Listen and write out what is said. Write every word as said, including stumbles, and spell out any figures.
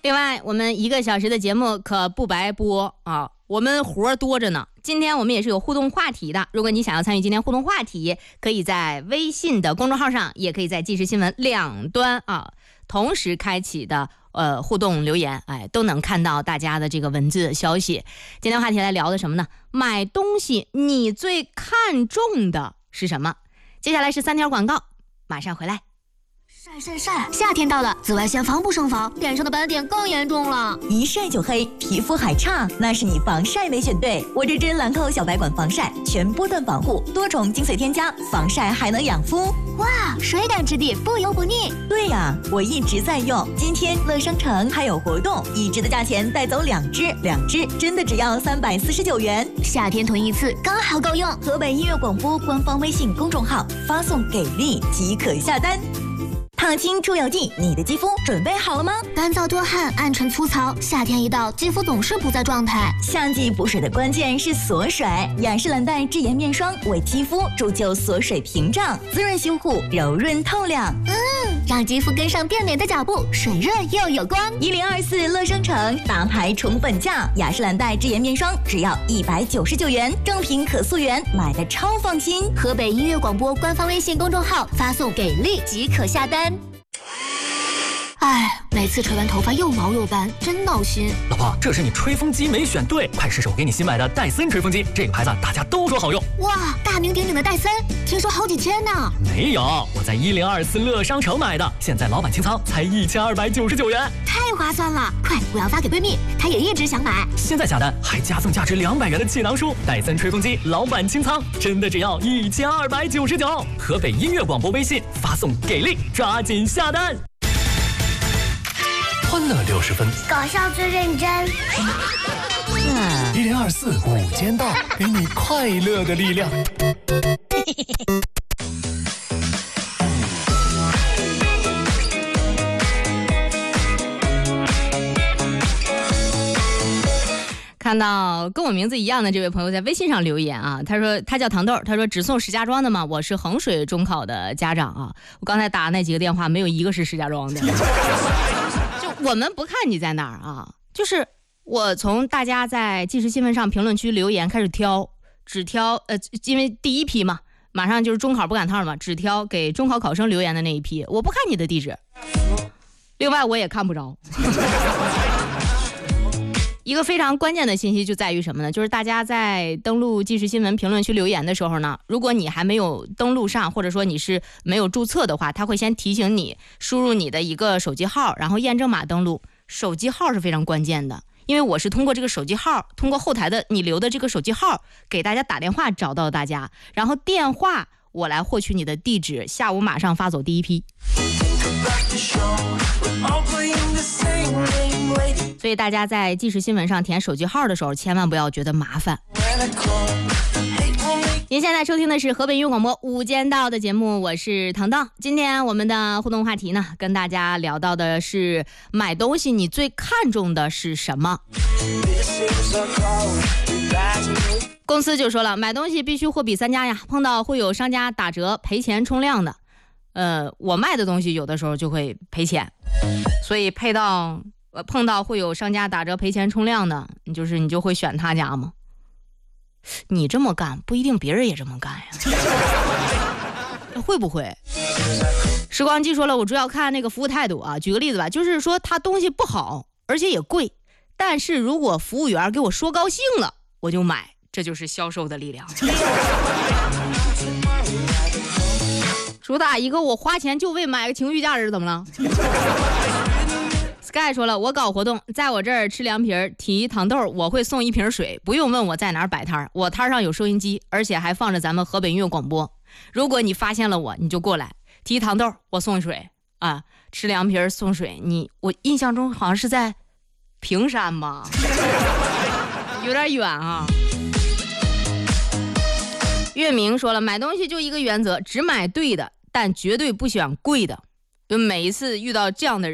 另外，我们一个小时的节目可不白播啊，我们活多着呢。今天我们也是有互动话题的，如果你想要参与今天互动话题，可以在微信的公众号上，也可以在即时新闻两端啊同时开启的呃互动留言，哎，都能看到大家的这个文字消息。今天话题来聊的什么呢？买东西你最看重的是什么？接下来是三条广告，马上回来。 晒晒晒！夏天到了，紫外线防不胜防，脸上的斑点更严重了。 一晒就黑，皮肤还差，那是你防晒没选对。我这支兰蔻小白管防晒，全波段防护，多重精粹添加，防晒还能养肤。 哇，水感质地，不油不腻。 对呀，我一直在用。今天乐商城还有活动，一支的价钱带走两支，两支真的只要三百四十九元。 夏天囤一次刚好够用。 河北音乐广播官方微信公众号发送给力即可下单。烫青出油剂，你的肌肤准备好了吗？ 干燥多汗，暗沉粗糙，夏天一到，肌肤总是不在状态。 夏季补水的关键是锁水，雅诗兰黛智妍面霜为肌肤铸就锁水屏障，滋润修护，柔润透亮。 嗯，让肌肤跟上变美的脚步，水润又有光。 一零二四乐商城大牌宠粉价，雅诗兰黛智妍面霜只要一百九十九元，正品可溯源，买的超放心。 河北音乐广播官方微信公众号发送给力即可下单。哎，每次吹完头发又毛又斑，真闹心。 老婆，这是你吹风机没选对，快试试我给你新买的戴森吹风机，这个牌子大家都说好用。 哇，大名鼎鼎的戴森，听说好几千呢。 没有，我在一零二四乐商城买的，现在老板清仓才一千二百九十九元， 太划算了！快，我要发给闺蜜，她也一直想买。 现在下单还加送价值两百元的气囊书，戴森吹风机老板清仓，真的只要一千二百九十九。河北音乐广播微信发送给力，抓紧下单。欢乐六十分， 搞笑最认真。 一零二四午间到，给你快乐的力量。 看到跟我名字一样的这位朋友在微信上留言啊，他说他叫糖豆，他说只送石家庄的吗？我是衡水中考的家长啊，我刚才打那几个电话没有一个是石家庄的。就我们不看你在哪儿啊，就是我从大家在即时新闻上评论区留言开始挑，只挑呃，因为第一批嘛，马上就是中考不赶趟了嘛，只挑给中考考生留言的那一批，我不看你的地址，另外我也看不着。一个非常关键的信息就在于什么呢？就是大家在登录即时新闻评论区留言的时候呢，如果你还没有登录上，或者说你是没有注册的话，他会先提醒你输入你的一个手机号，然后验证码登录。手机号是非常关键的，因为我是通过这个手机号，通过后台的你留的这个手机号给大家打电话找到大家，然后电话我来获取你的地址，下午马上发走第一批。所以大家在即时新闻上填手机号的时候，千万不要觉得麻烦。您现在收听的是河北音乐广播午间到的节目，我是糖糖。今天我们的互动话题呢，跟大家聊到的是买东西你最看重的是什么？公司就说了，买东西必须货比三家呀，碰到会有商家打折赔钱冲量的，呃，我卖的东西有的时候就会赔钱，所以配到呃碰到会有商家打折赔钱冲量的，你就是你就会选他家吗？你这么干不一定别人也这么干呀。会不会？时光机说了，我主要看那个服务态度啊。举个例子吧，就是说他东西不好，而且也贵，但是如果服务员给我说高兴了，我就买，这就是销售的力量。主打一个我花钱就为买个情绪价值，怎么了？Sky 说了，我搞活动，在我这儿吃凉皮儿提糖豆，我会送一瓶水，不用问我在哪儿摆摊，我摊上有收音机，而且还放着咱们河北音乐广播。如果你发现了我，你就过来提糖豆，我送水啊，吃凉皮儿送水。你我印象中好像是在平山吧，有点远啊。月明说了，买东西就一个原则，只买对的，但绝对不选贵的。就每一次遇到这样的人。